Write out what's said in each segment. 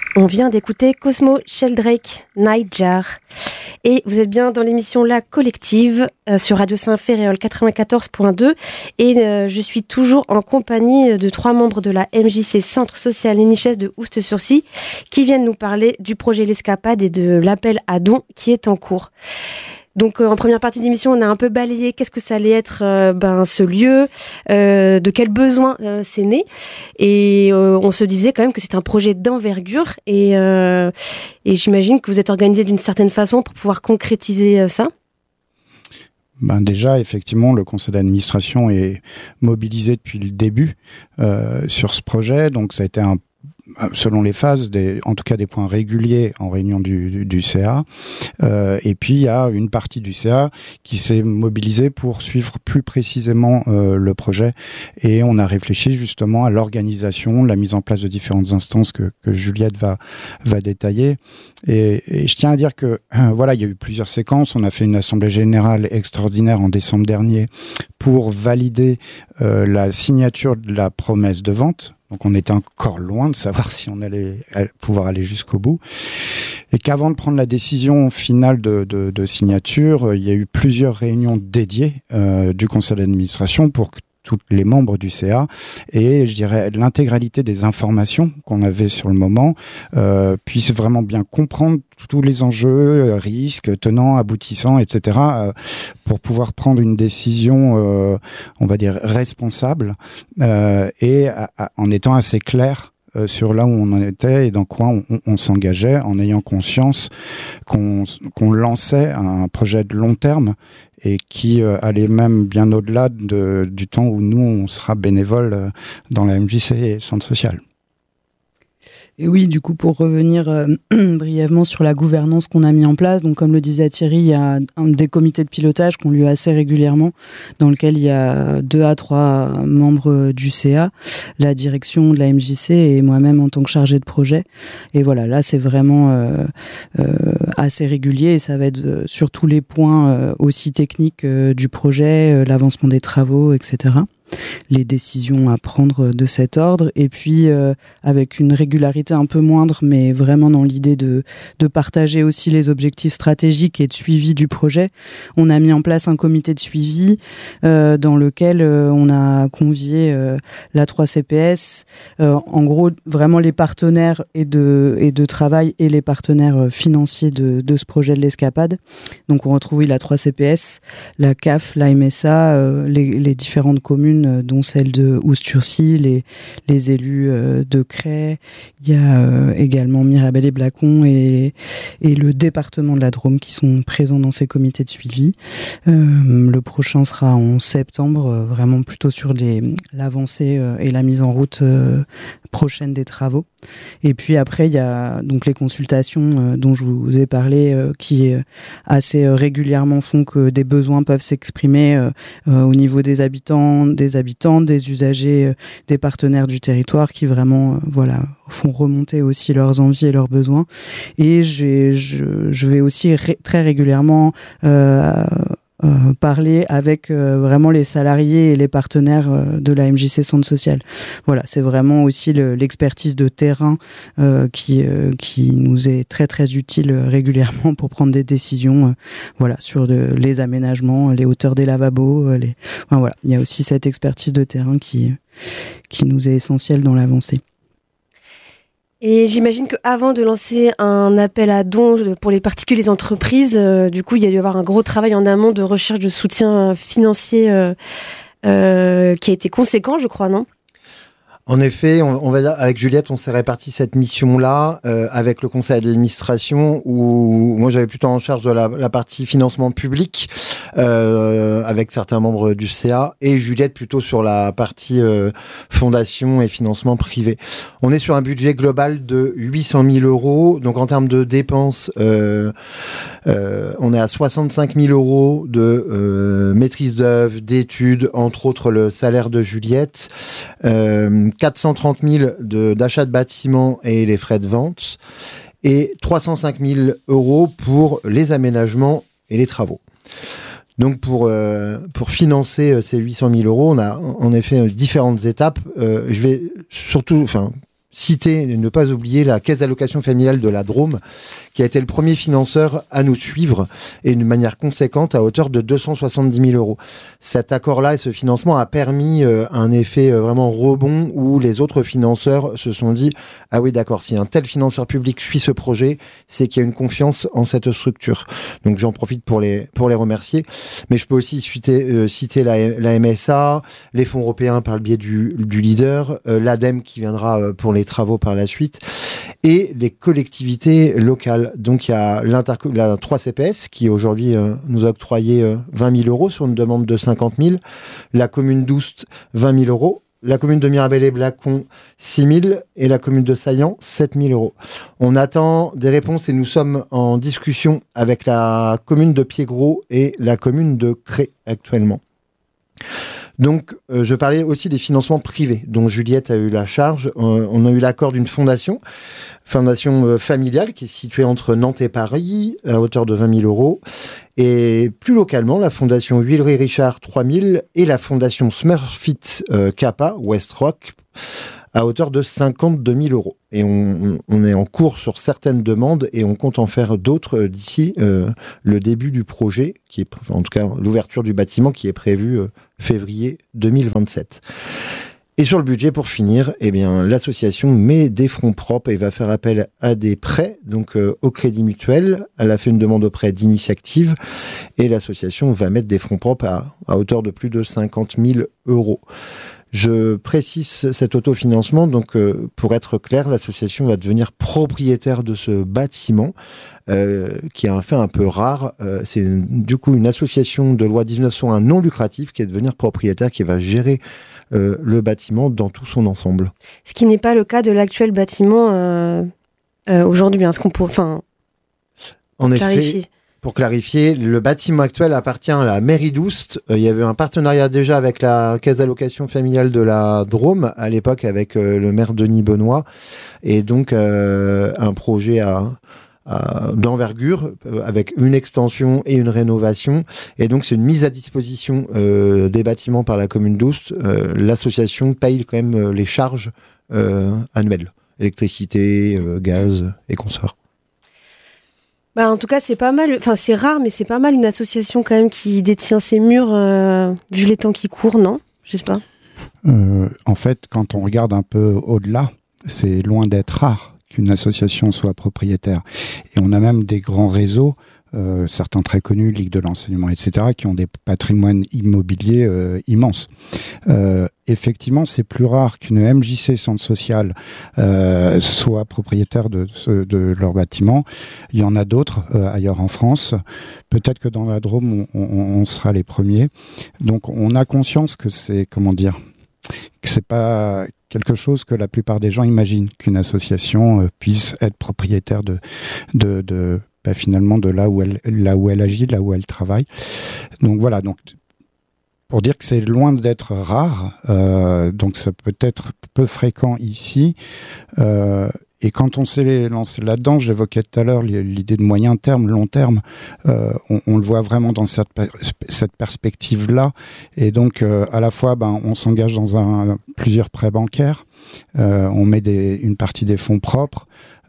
On vient d'écouter Cosmo Sheldrake, Nightjar. Et vous êtes bien dans l'émission La Collective sur Radio Saint-Féréol 94.2. Et je suis toujours en compagnie de 3 membres de la MJC Centre Social Niches de Oust-sur-Scie qui viennent nous parler du projet L'Escapade et de l'appel à dons qui est en cours. Donc en première partie d'émission, on a un peu balayé qu'est-ce que ça allait être ce lieu, de quel besoin c'est né. Et on se disait quand même que c'est un projet d'envergure. Et j'imagine que vous êtes organisé d'une certaine façon pour pouvoir concrétiser ça. Déjà, effectivement, le conseil d'administration est mobilisé depuis le début sur ce projet. Donc ça a été selon les phases, en tout cas des points réguliers en réunion du CA. Et puis, il y a une partie du CA qui s'est mobilisée pour suivre plus précisément le projet. Et on a réfléchi justement à l'organisation, la mise en place de différentes instances que Juliette va détailler. Et je tiens à dire que, il y a eu plusieurs séquences. On a fait une assemblée générale extraordinaire en décembre dernier pour valider la signature de la promesse de vente. Donc on était encore loin de savoir si on allait pouvoir aller jusqu'au bout. Et qu'avant de prendre la décision finale de signature, il y a eu plusieurs réunions dédiées du conseil d'administration pour que tous les membres du CA et je dirais l'intégralité des informations qu'on avait sur le moment puissent vraiment bien comprendre tous les enjeux, risques, tenants, aboutissants, etc. Pour pouvoir prendre une décision, on va dire, responsable en étant assez clair sur là où on en était et dans quoi on s'engageait, en ayant conscience qu'on lançait un projet de long terme et qui allait même bien au-delà du temps où nous, on sera bénévoles dans la MJC et Centre Social. Et oui, du coup, pour revenir brièvement sur la gouvernance qu'on a mis en place, donc comme le disait Thierry, il y a des comités de pilotage qu'on lui a assez régulièrement, dans lequel il y a 2 à 3 membres du CA, la direction de la MJC et moi-même en tant que chargée de projet. Et voilà, là, c'est vraiment assez régulier et ça va être sur tous les points aussi techniques du projet, l'avancement des travaux, etc. Les décisions à prendre de cet ordre et puis avec une régularité un peu moindre mais vraiment dans l'idée de partager aussi les objectifs stratégiques et de suivi du projet, on a mis en place un comité de suivi dans lequel on a convié la 3CPS, en gros vraiment les partenaires et de travail et les partenaires financiers de ce projet de l'Escapade. Donc on retrouve la 3CPS, la CAF, la MSA, les différentes communes dont celle de Oust-sur-Scie, les élus de Cray. Il y a également Mirabel et Blacon et le département de la Drôme qui sont présents dans ces comités de suivi. Le prochain sera en septembre, vraiment plutôt sur l'avancée et la mise en route prochaine des travaux. Et puis après, il y a donc les consultations dont je vous ai parlé qui assez régulièrement font que des besoins peuvent s'exprimer au niveau des habitants, des usagers, des partenaires du territoire qui vraiment font remonter aussi leurs envies et leurs besoins. Et je vais aussi très régulièrement parler avec vraiment les salariés et les partenaires de la MJC Centre Social. Voilà, c'est vraiment aussi l'expertise de terrain qui nous est très très utile régulièrement pour prendre des décisions sur les aménagements, les hauteurs des lavabos, il y a aussi cette expertise de terrain qui nous est essentielle dans l'avancée. Et j'imagine qu'avant de lancer un appel à dons pour les particuliers et les entreprises, du coup, il y a dû y avoir un gros travail en amont de recherche de soutien financier qui a été conséquent, je crois, non ? En effet, on va dire, avec Juliette, on s'est réparti cette mission-là avec le conseil d'administration où moi j'avais plutôt en charge de la partie financement public avec certains membres du CA et Juliette plutôt sur la partie fondation et financement privé. On est sur un budget global de 800 000 €. Donc en termes de dépenses, on est à 65 000 € de maîtrise d'œuvre, d'études, entre autres le salaire de Juliette. 430 000 d'achat de bâtiments et les frais de vente et 305 000 € pour les aménagements et les travaux. Donc pour financer ces 800 000 €, on a en effet différentes étapes. Je vais surtout, citer, ne pas oublier la caisse d'allocation familiale de la Drôme, qui a été le premier financeur à nous suivre et d'une manière conséquente à hauteur de 270 000 €. Cet accord-là et ce financement a permis un effet vraiment rebond où les autres financeurs se sont dit « Ah oui, d'accord, si un tel financeur public suit ce projet, c'est qu'il y a une confiance en cette structure. » Donc j'en profite pour les remercier. Mais je peux aussi citer la MSA, les fonds européens par le biais du leader, l'ADEME qui viendra pour les travaux par la suite, et les collectivités locales. Donc il y a la 3CPS qui aujourd'hui nous a octroyé 20 000 € sur une demande de 50 000, la commune d'Oust 20 000 €, la commune de Mirabel-et-Blacon 6 000 et la commune de Saillant 7 000 €. On attend des réponses et nous sommes en discussion avec la commune de Piégros et la commune de Cré actuellement. Donc, je parlais aussi des financements privés dont Juliette a eu la charge. On a eu l'accord d'une fondation familiale qui est située entre Nantes et Paris à hauteur de 20 000 €. Et plus localement, la fondation Huilery Richard 3 000 et la fondation Smurfit Kappa West Rock à hauteur de 52 000 €. Et on est en cours sur certaines demandes et on compte en faire d'autres d'ici le début du projet, qui est, en tout cas l'ouverture du bâtiment qui est prévue février 2027. Et sur le budget, pour finir, eh bien, l'association met des fonds propres et va faire appel à des prêts, donc au Crédit Mutuel. Elle a fait une demande auprès d'Initiactive et l'association va mettre des fonds propres à hauteur de plus de 50 000 €. Je précise cet autofinancement, donc pour être clair, l'association va devenir propriétaire de ce bâtiment, qui est un fait un peu rare. C'est du coup une association de loi 1901 non lucrative qui est devenir propriétaire, qui va gérer le bâtiment dans tout son ensemble. Ce qui n'est pas le cas de l'actuel bâtiment aujourd'hui, hein, ce qu'on peut clarifier. Pour clarifier, le bâtiment actuel appartient à la mairie d'Oust. Il y avait un partenariat déjà avec la caisse d'allocation familiale de la Drôme, à l'époque avec le maire Denis Benoît, et donc un projet d'envergure avec une extension et une rénovation. Et donc c'est une mise à disposition des bâtiments par la commune d'Oust. L'association paye quand même les charges annuelles, électricité, gaz et consorts. En tout cas, c'est pas mal. Enfin, c'est rare, mais c'est pas mal une association quand même qui détient ses murs, vu les temps qui courent, non ? Je sais pas. En fait, quand on regarde un peu au-delà, c'est loin d'être rare qu'une association soit propriétaire. Et on a même des grands réseaux, certains très connus, Ligue de l'enseignement, etc., qui ont des patrimoines immobiliers immenses. Effectivement, c'est plus rare qu'une MJC Centre Social soit propriétaire de leur bâtiment. Il y en a d'autres ailleurs en France. Peut-être que dans la Drôme, on sera les premiers. Donc, on a conscience que c'est, que c'est pas quelque chose que la plupart des gens imaginent, qu'une association puisse être propriétaire finalement de là où elle agit, là où elle travaille. Donc voilà, donc pour dire que c'est loin d'être rare, donc ça peut être peu fréquent ici. Et quand on s'est lancé là-dedans, j'évoquais tout à l'heure l'idée de moyen terme, long terme, on le voit vraiment dans cette perspective-là. Et donc, à la fois, on s'engage dans plusieurs prêts bancaires, on met une partie des fonds propres,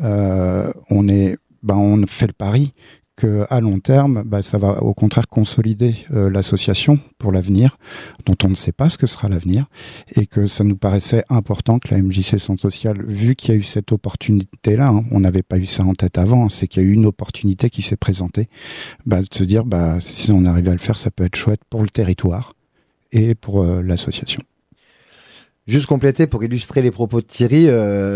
on fait le pari qu'à long terme, ça va au contraire consolider l'association pour l'avenir, dont on ne sait pas ce que sera l'avenir, et que ça nous paraissait important que la MJC Centre Social, vu qu'il y a eu cette opportunité-là, on n'avait pas eu ça en tête avant, c'est qu'il y a eu une opportunité qui s'est présentée, de se dire, si on arrive à le faire, ça peut être chouette pour le territoire et pour l'association. Juste compléter pour illustrer les propos de Thierry,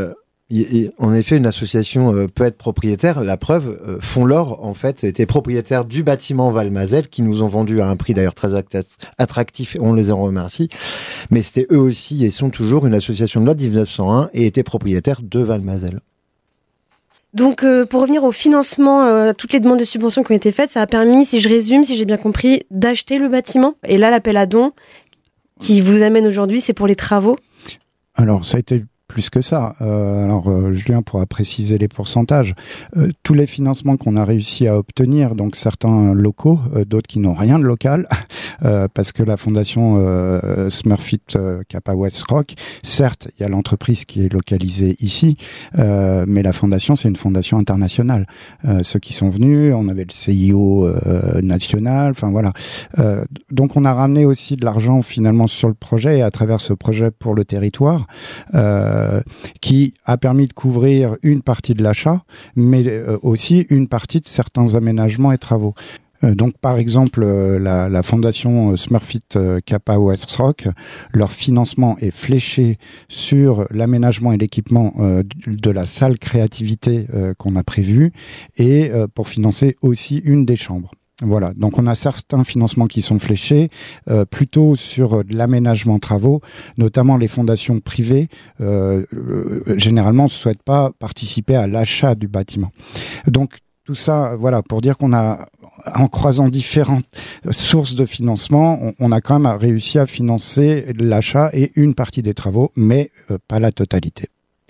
en effet, une association peut être propriétaire. La preuve, Fonds l'Or, en fait, était propriétaire du bâtiment Valmazel, qui nous ont vendu à un prix d'ailleurs très attractif, et on les en remercie. Mais c'était eux aussi, et sont toujours, une association de loi de 1901, et étaient propriétaires de Valmazel. Donc, pour revenir au financement, toutes les demandes de subventions qui ont été faites, ça a permis, si je résume, si j'ai bien compris, d'acheter le bâtiment. Et là, l'appel à dons qui vous amène aujourd'hui, c'est pour les travaux ? Alors, ça a été plus que ça. Julien pourra préciser les pourcentages. Tous les financements qu'on a réussi à obtenir, donc certains locaux, d'autres qui n'ont rien de local, parce que la fondation Smurfit Kappa West Rock, certes, il y a l'entreprise qui est localisée ici, mais la fondation, c'est une fondation internationale. Ceux qui sont venus, on avait le CIO national, enfin voilà. Donc on a ramené aussi de l'argent finalement sur le projet et à travers ce projet pour le territoire, qui a permis de couvrir une partie de l'achat, mais aussi une partie de certains aménagements et travaux. Donc, par exemple, la fondation Smurfit Kappa West Rock, leur financement est fléché sur l'aménagement et l'équipement de la salle créativité qu'on a prévue et pour financer aussi une des chambres. Voilà, donc on a certains financements qui sont fléchés plutôt sur de l'aménagement travaux, notamment les fondations privées généralement ne souhaitent pas participer à l'achat du bâtiment. Donc tout ça, voilà, pour dire qu'on a, en croisant différentes sources de financement, on a quand même réussi à financer l'achat et une partie des travaux, mais pas la totalité.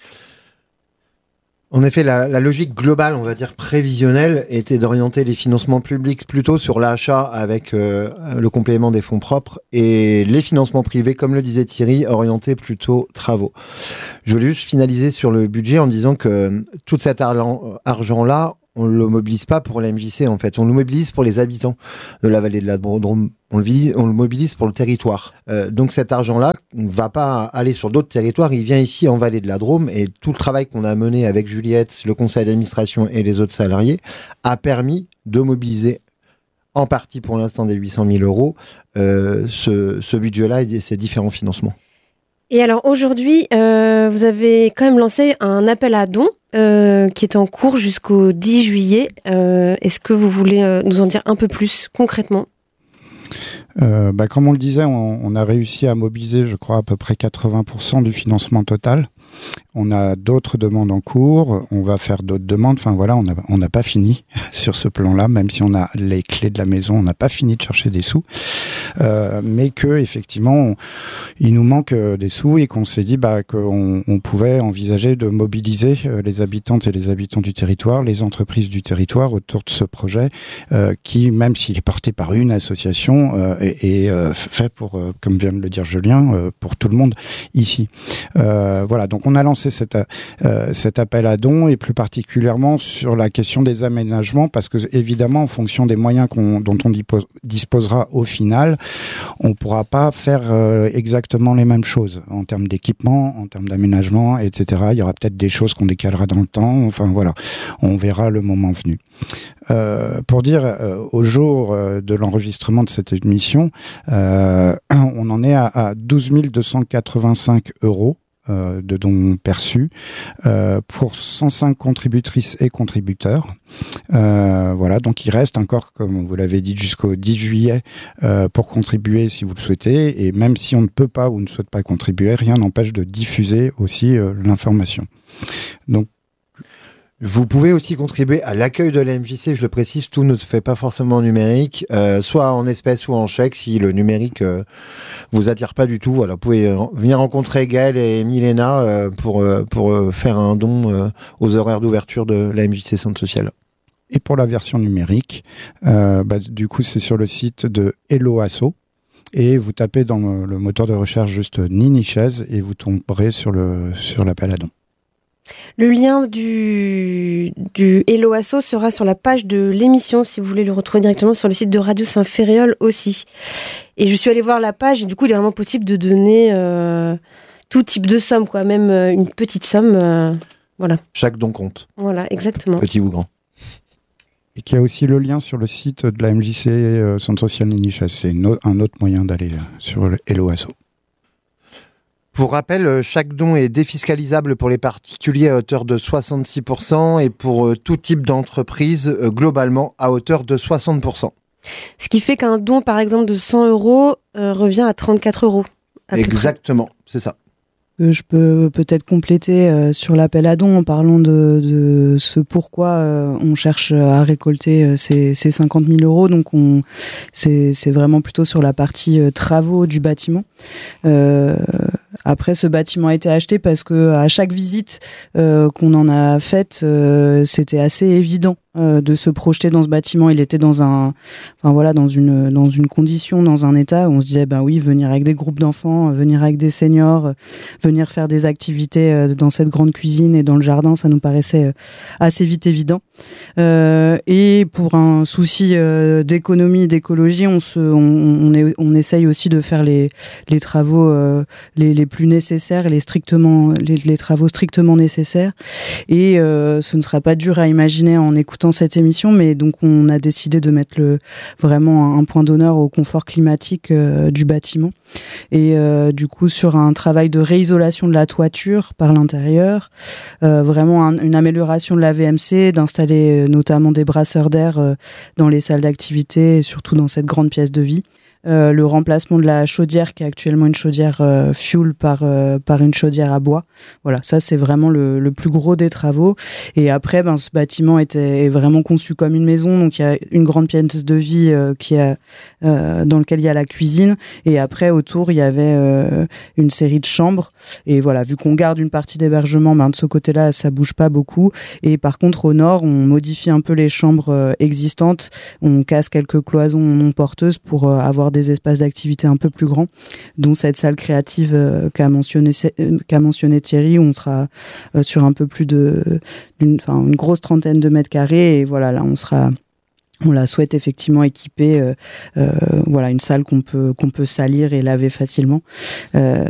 En effet, la logique globale, on va dire prévisionnelle, était d'orienter les financements publics plutôt sur l'achat avec le complément des fonds propres et les financements privés, comme le disait Thierry, orientés plutôt travaux. Je voulais juste finaliser sur le budget en disant que tout cet argent-là, on ne le mobilise pas pour la MJC en fait, on le mobilise pour les habitants de la vallée de la Drôme. On le mobilise pour le territoire. Donc cet argent-là ne va pas aller sur d'autres territoires, il vient ici en vallée de la Drôme et tout le travail qu'on a mené avec Juliette, le conseil d'administration et les autres salariés a permis de mobiliser en partie pour l'instant des 800 000 euros ce budget-là et ces différents financements. Et alors aujourd'hui, vous avez quand même lancé un appel à dons qui est en cours jusqu'au 10 juillet. Est-ce que vous voulez nous en dire un peu plus concrètement ? Comme on le disait, on a réussi à mobiliser, je crois, à peu près 80% du financement total. On a d'autres demandes en cours, on va faire d'autres demandes. Enfin voilà, on n'a pas fini sur ce plan-là, même si on a les clés de la maison, on n'a pas fini de chercher des sous. Mais que effectivement, il nous manque des sous et qu'on s'est dit qu'on pouvait envisager de mobiliser les habitantes et les habitants du territoire, les entreprises du territoire autour de ce projet qui, même s'il est porté par une association, est fait pour, comme vient de le dire Julien, pour tout le monde ici. Voilà, donc on a lancé cet appel à dons et plus particulièrement sur la question des aménagements parce que évidemment en fonction des moyens dont on disposera au final, on pourra pas faire exactement les mêmes choses en termes d'équipement, en termes d'aménagement, etc. Il y aura peut-être des choses qu'on décalera dans le temps. Enfin voilà, on verra le moment venu. Pour dire, au jour de l'enregistrement de cette émission, on en est à 12 285 euros de dons perçus pour 105 contributrices et contributeurs. Voilà, donc il reste encore, comme vous l'avez dit, jusqu'au 10 juillet pour contribuer si vous le souhaitez. Et même si on ne peut pas ou ne souhaite pas contribuer, rien n'empêche de diffuser aussi l'information. Donc, vous pouvez aussi contribuer à l'accueil de la MJC, je le précise, tout ne se fait pas forcément en numérique, soit en espèces ou en chèque, si le numérique vous attire pas du tout. Voilà, vous pouvez venir rencontrer Gaël et Milena pour faire un don aux horaires d'ouverture de la MJC Centre Social. Et pour la version numérique, du coup c'est sur le site de Hello Asso. Et vous tapez dans le moteur de recherche juste Nini Chaise et vous tomberez sur l'appel à dons. Le lien du Hello Asso sera sur la page de l'émission si vous voulez le retrouver directement sur le site de Radio Saint-Ferréol aussi. Et je suis allée voir la page et du coup il est vraiment possible de donner tout type de somme, quoi, même une petite somme. Voilà. Chaque don compte. Voilà, exactement. Petit ou grand. Et qu'il y a aussi le lien sur le site de la MJC Centre Social Ninichas. C'est un autre moyen d'aller sur le Hello Asso. Pour rappel, chaque don est défiscalisable pour les particuliers à hauteur de 66% et pour tout type d'entreprise, globalement, à hauteur de 60%. Ce qui fait qu'un don, par exemple, de 100 euros revient à 34 euros. Exactement, c'est ça. Je peux peut-être compléter sur l'appel à dons en parlant de ce pourquoi on cherche à récolter ces 50 000 euros. Donc c'est vraiment plutôt sur la partie travaux du bâtiment. Après, ce bâtiment a été acheté parce que à chaque visite qu'on en a faite, c'était assez évident de se projeter dans ce bâtiment. Il était dans une condition, dans un état où on se disait oui, venir avec des groupes d'enfants, venir avec des seniors, venir faire des activités dans cette grande cuisine et dans le jardin, ça nous paraissait assez vite évident. Et pour un souci d'économie, d'écologie, on essaye aussi de faire les travaux les plus nécessaires, les travaux strictement nécessaires. Et ce ne sera pas dur à imaginer en écoutant cette émission, mais donc on a décidé de mettre vraiment un point d'honneur au confort climatique du bâtiment. Et du coup, sur un travail de réisolation de la toiture par l'intérieur, vraiment une amélioration de la VMC, d'installer notamment des brasseurs d'air dans les salles d'activité et surtout dans cette grande pièce de vie. Le remplacement de la chaudière qui est actuellement une chaudière fuel par une chaudière à bois. Voilà, ça c'est vraiment le plus gros des travaux. Et après, ce bâtiment est vraiment conçu comme une maison. Donc il y a une grande pièce de vie dans lequel il y a la cuisine. Et après autour il y avait une série de chambres. Et voilà, vu qu'on garde une partie d'hébergement, de ce côté-là ça bouge pas beaucoup. Et par contre au nord, on modifie un peu les chambres existantes. On casse quelques cloisons non porteuses pour avoir des espaces d'activité un peu plus grands, dont cette salle créative qu'a mentionné Thierry, où on sera sur un peu plus une grosse trentaine de mètres carrés. Et voilà, là on la souhaite effectivement équiper, une salle qu'on peut salir et laver facilement.